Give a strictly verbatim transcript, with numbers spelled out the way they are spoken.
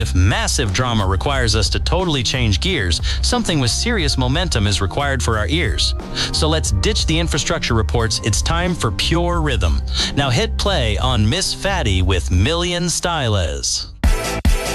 If massive drama requires us to totally change gears, something with serious momentum is required for our ears. So let's ditch the infrastructure reports. It's time for pure rhythm. Now hit play on Miss Fatty with Million Styles.